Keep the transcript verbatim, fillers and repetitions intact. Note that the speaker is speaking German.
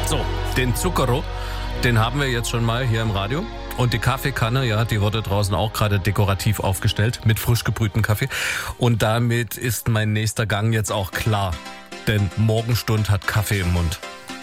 So, den Zucchero, den haben wir jetzt schon mal hier im Radio. Und die Kaffeekanne, ja, die wurde draußen auch gerade dekorativ aufgestellt mit frisch gebrühtem Kaffee. Und damit ist mein nächster Gang jetzt auch klar. Denn Morgenstund hat Kaffee im Mund.